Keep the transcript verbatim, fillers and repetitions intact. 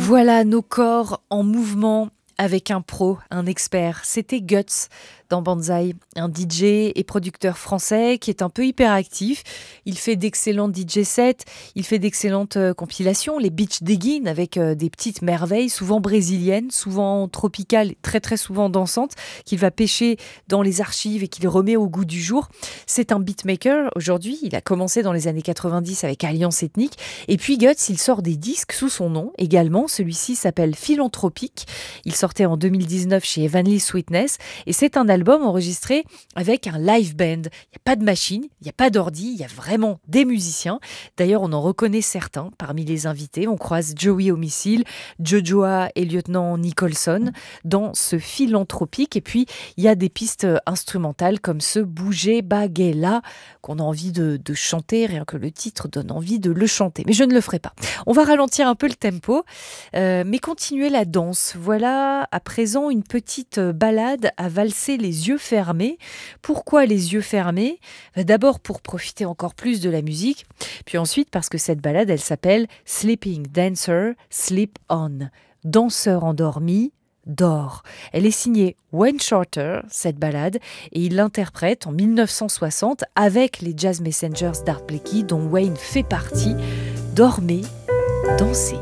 Voilà nos corps en mouvement avec un pro, un expert. C'était Guts dans Banzai, un D J et producteur français qui est un peu hyperactif. Il fait d'excellents D J sets, il fait d'excellentes euh, compilations, les Beach Diggin avec euh, des petites merveilles, souvent brésiliennes, souvent tropicales, et très très souvent dansantes, qu'il va pêcher dans les archives et qu'il remet au goût du jour. C'est un beatmaker aujourd'hui, il a commencé dans les années quatre-vingt-dix avec Alliance Ethnique, et puis Guts, il sort des disques sous son nom également. Celui-ci s'appelle Philanthropique. Il sortait en deux mille dix-neuf chez Heavenly Sweetness et c'est un album enregistré avec un live band. Il n'y a pas de machine, il n'y a pas d'ordi, il y a vraiment des musiciens. D'ailleurs, on en reconnaît certains parmi les invités. On croise Joey Homicile, Jojoa et lieutenant Nicholson dans ce Philanthropique. Et puis, il y a des pistes instrumentales comme ce Bouger Baguela qu'on a envie de, de chanter, rien que le titre donne envie de le chanter. Mais je ne le ferai pas. On va ralentir un peu le tempo, euh, mais continuer la danse. Voilà à présent une petite balade à valser les yeux fermés. Pourquoi les yeux fermés ? D'abord pour profiter encore plus de la musique, puis ensuite parce que cette balade, elle s'appelle Sleeping Dancer, Sleep On. Danseur endormi, dort. Elle est signée Wayne Shorter, cette balade, et il l'interprète en mille neuf cent soixante avec les Jazz Messengers d'Art Blakey, dont Wayne fait partie. Dormez, dansez.